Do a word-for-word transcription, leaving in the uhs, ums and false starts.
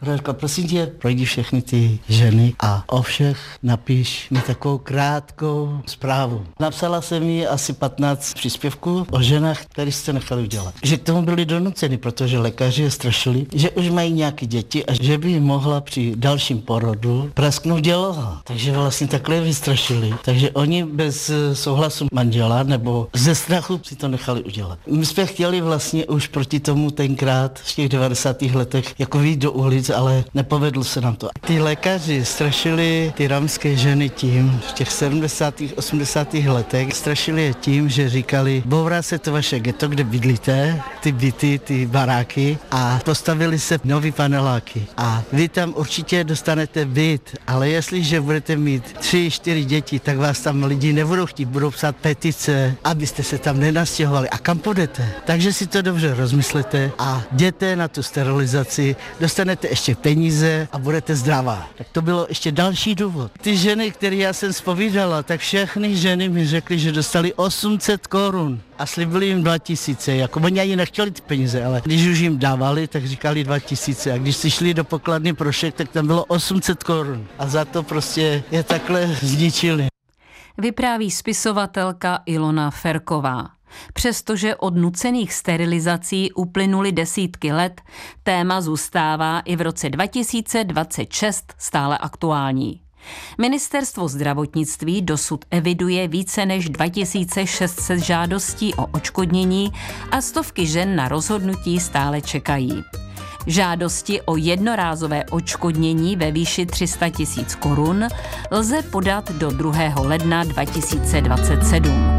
Ona řekla, prosím tě, projdi všechny ty ženy a o všech napiš mi takovou krátkou zprávu. Napsala jsem jí asi patnáct příspěvků o ženách, které jste nechali udělat. Že k tomu byli donuceni, protože lékaři je strašili, že už mají nějaké děti a že by jim mohla při dalším porodu prasknout děloha. Takže vlastně takhle je vystrašili. Takže oni bez souhlasu manžela nebo ze strachu si to nechali udělat. My jsme chtěli vlastně už proti tomu tenkrát v těch devadesátých letech jako vyjít do ulic, ale nepovedlo se nám to. Ty lékaři strašili ty romské ženy tím, v těch sedmdesátých, osmdesátých letech strašili je tím, že říkali, bourá se to vaše ghetto, kde bydlíte, ty byty, ty baráky a postavili se nový paneláky. A vy tam určitě dostanete byt, ale jestliže budete mít tři, čtyři děti, tak vás tam lidi nebudou chtít, budou psát petice, abyste se tam nenastěhovali. A kam půjdete? Takže si to dobře rozmyslete a jděte na tu sterilizaci, dostanete ještě peníze a budete zdravá. Tak to bylo ještě další důvod. Ty ženy, které já jsem zpovídala, tak všechny ženy mi řekly, že dostali osm set korun a slibili jim dva tisíce. Jako oni ani nechtěli ty peníze, ale když už jim dávali, tak říkali dva tisíce. A když si šli do pokladny pro šek, tak tam bylo osm set korun. A za to prostě je takhle zničili. Vypráví spisovatelka Ilona Ferková. Přestože od nucených sterilizací uplynuly desítky let, téma zůstává i v roce dva tisíce dvacet šest stále aktuální. Ministerstvo zdravotnictví dosud eviduje více než dva tisíce šest set žádostí o odškodnění a stovky žen na rozhodnutí stále čekají. Žádosti o jednorázové odškodnění ve výši tři sta tisíc korun lze podat do druhého ledna dva tisíce dvacet sedm.